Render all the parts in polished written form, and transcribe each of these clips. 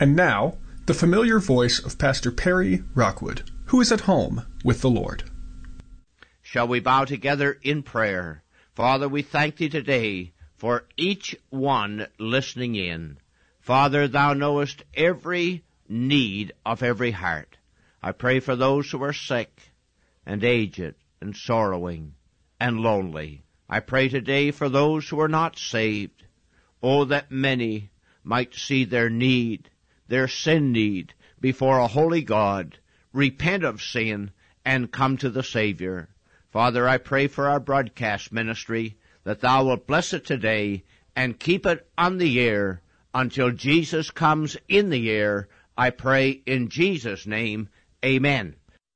And now, the familiar voice of Pastor Perry Rockwood, who is at home with the Lord. Shall we bow together in prayer? Father, we thank Thee today for each one listening in. Father, Thou knowest every need of every heart. I pray for those who are sick and aged and sorrowing and lonely. I pray today for those who are not saved. Oh, that many might see their need, their sin need, before a holy God, repent of sin, and come to the Savior. Father, I pray for our broadcast ministry, that Thou wilt bless it today and keep it on the air until Jesus comes in the air. I pray in Jesus' name, amen.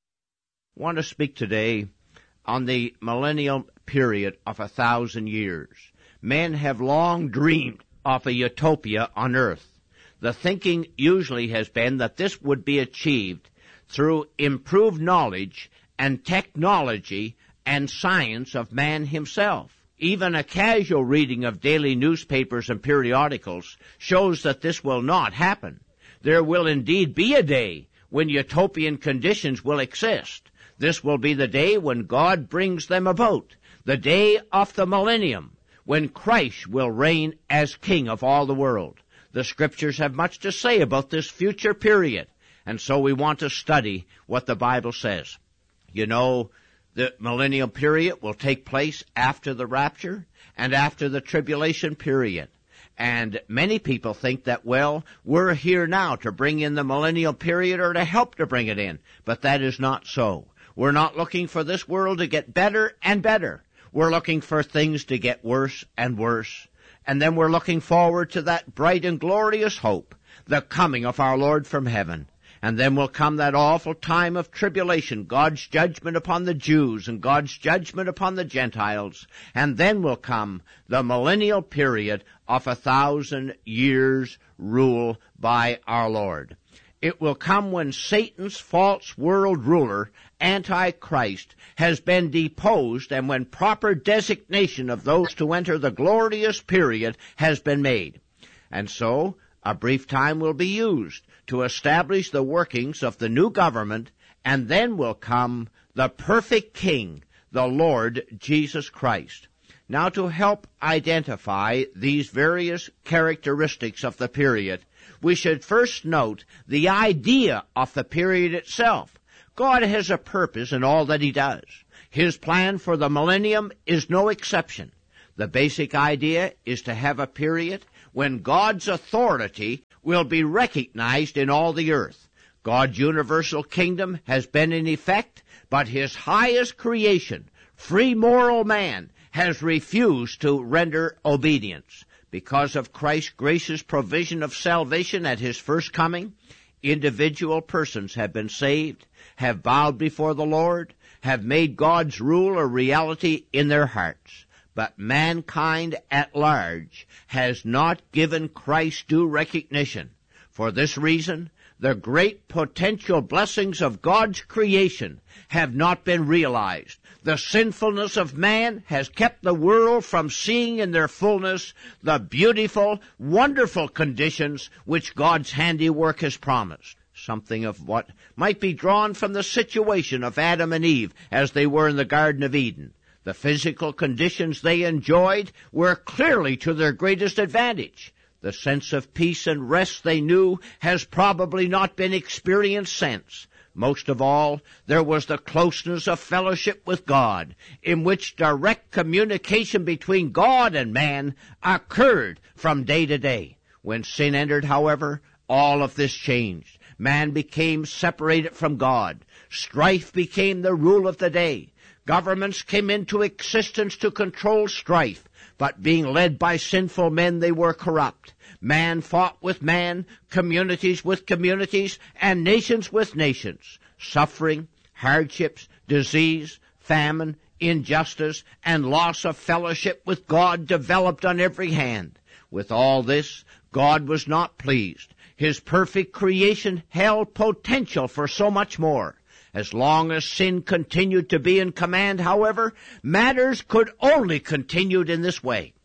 I want to speak today on the millennial period of 1,000 years. Men have long dreamed of a utopia on earth. The thinking usually has been that this would be achieved through improved knowledge and technology and science of man himself. Even a casual reading of daily newspapers and periodicals shows that this will not happen. There will indeed be a day when utopian conditions will exist. This will be the day when God brings them about, the day of the millennium, when Christ will reign as King of all the world. The Scriptures have much to say about this future period, and so we want to study what the Bible says. You know, the millennial period will take place after the rapture and after the tribulation period. And many people think that, well, we're here now to bring in the millennial period or to help to bring it in. But that is not so. We're not looking for this world to get better and better. We're looking for things to get worse and worse. And then we're looking forward to that bright and glorious hope, the coming of our Lord from heaven. And then will come that awful time of tribulation, God's judgment upon the Jews and God's judgment upon the Gentiles. And then will come the millennial period of 1,000 years rule by our Lord. It will come when Satan's false world ruler, Antichrist, has been deposed and when proper designation of those to enter the glorious period has been made. And so, a brief time will be used to establish the workings of the new government, and then will come the perfect King, the Lord Jesus Christ. Now, to help identify these various characteristics of the period, we should first note the idea of the period itself. God has a purpose in all that He does. His plan for the millennium is no exception. The basic idea is to have a period when God's authority will be recognized in all the earth. God's universal kingdom has been in effect, but His highest creation, free moral man, has refused to render obedience. Because of Christ's gracious provision of salvation at His first coming, individual persons have been saved, have bowed before the Lord, have made God's rule a reality in their hearts. But mankind at large has not given Christ due recognition. For this reason, the great potential blessings of God's creation have not been realized. The sinfulness of man has kept the world from seeing in their fullness the beautiful, wonderful conditions which God's handiwork has promised. Something of what might be drawn from the situation of Adam and Eve as they were in the Garden of Eden. The physical conditions they enjoyed were clearly to their greatest advantage. The sense of peace and rest they knew has probably not been experienced since. Most of all, there was the closeness of fellowship with God, in which direct communication between God and man occurred from day to day. When sin entered, however, all of this changed. Man became separated from God. Strife became the rule of the day. Governments came into existence to control strife, but being led by sinful men, they were corrupt. Man fought with man, communities with communities, and nations with nations. Suffering, hardships, disease, famine, injustice, and loss of fellowship with God developed on every hand. With all this, God was not pleased. His perfect creation held potential for so much more. As long as sin continued to be in command, however, matters could only continue in this way.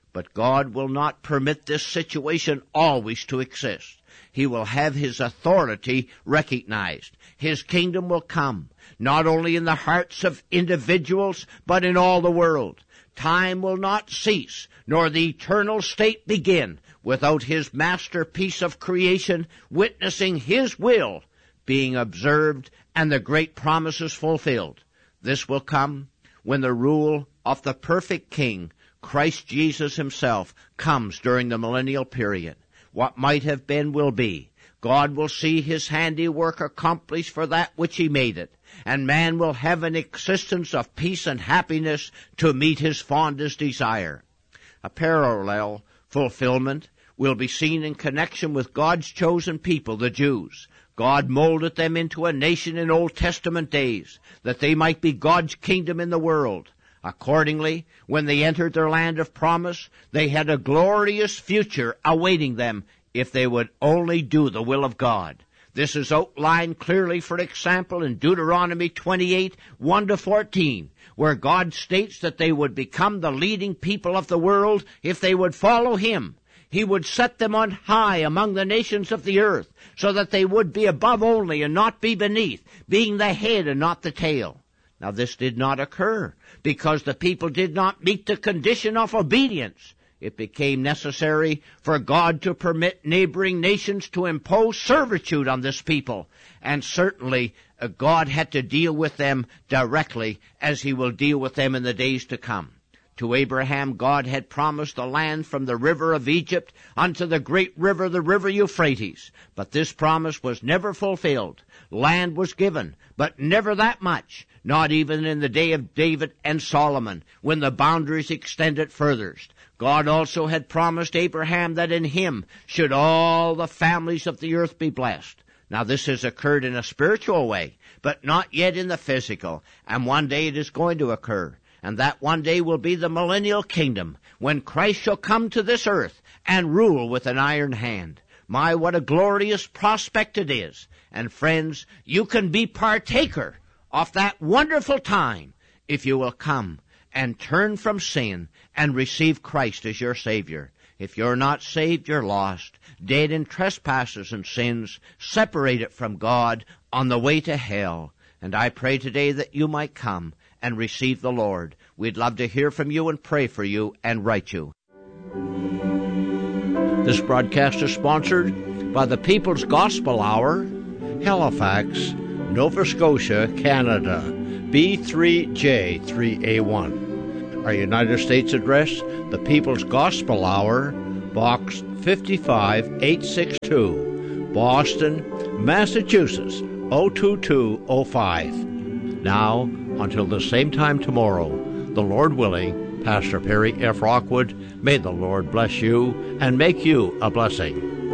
But God will not permit this situation always to exist. He will have His authority recognized. His kingdom will come, not only in the hearts of individuals, but in all the world. Time will not cease, nor the eternal state begin, without His masterpiece of creation witnessing His will being observed and the great promises fulfilled. This will come when the rule of the perfect King, Christ Jesus Himself, comes during the millennial period. What might have been will be. God will see His handiwork accomplished for that which He made it, and man will have an existence of peace and happiness to meet his fondest desire. A parallel fulfillment will be seen in connection with God's chosen people, the Jews. God molded them into a nation in Old Testament days, that they might be God's kingdom in the world. Accordingly, when they entered their land of promise, they had a glorious future awaiting them if they would only do the will of God. This is outlined clearly, for example, in Deuteronomy 28, 1-14, where God states that they would become the leading people of the world if they would follow Him. He would set them on high among the nations of the earth, so that they would be above only and not be beneath, being the head and not the tail. Now this did not occur, because the people did not meet the condition of obedience. It became necessary for God to permit neighboring nations to impose servitude on this people, and certainly God had to deal with them directly, as He will deal with them in the days to come. To Abraham, God had promised the land from the river of Egypt unto the great river, the river Euphrates. But this promise was never fulfilled. Land was given, but never that much, not even in the day of David and Solomon, when the boundaries extended furthest. God also had promised Abraham that in him should all the families of the earth be blessed. Now this has occurred in a spiritual way, but not yet in the physical, and one day it is going to occur. And that one day will be the millennial kingdom, when Christ shall come to this earth and rule with an iron hand. My, what a glorious prospect it is. And friends, you can be partaker of that wonderful time if you will come and turn from sin and receive Christ as your Savior. If you're not saved, you're lost, dead in trespasses and sins, separated from God, on the way to hell. And I pray today that you might come and receive the Lord. We'd love to hear from you and pray for you and write you. This broadcast is sponsored by the People's Gospel Hour, Halifax, Nova Scotia, Canada, B3J3A1. Our United States address, the People's Gospel Hour, Box 55862, Boston, Massachusetts, 02205. Now, until the same time tomorrow, the Lord willing, Pastor Perry F. Rockwood, may the Lord bless you and make you a blessing.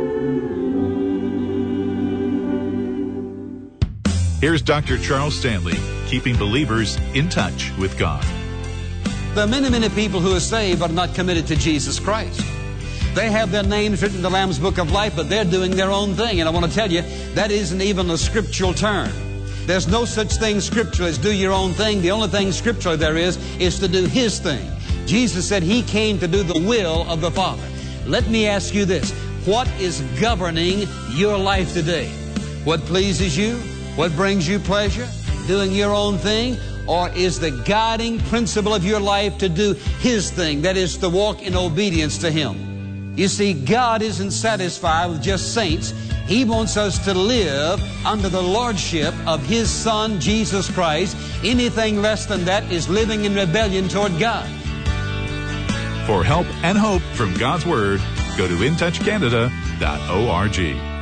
Here's Dr. Charles Stanley, keeping believers in touch with God. There are many, many people who are saved but are not committed to Jesus Christ. They have their names written in the Lamb's Book of Life, but they're doing their own thing. And I want to tell you, that isn't even a scriptural term. There's no such thing scripturally as do your own thing. The only thing scripturally there is to do His thing. Jesus said He came to do the will of the Father. Let me ask you this. What is governing your life today? What pleases you? What brings you pleasure? Doing your own thing? Or is the guiding principle of your life to do His thing? That is, to walk in obedience to Him. You see, God isn't satisfied with just saints. He wants us to live under the lordship of His Son, Jesus Christ. Anything less than that is living in rebellion toward God. For help and hope from God's Word, go to intouchcanada.org.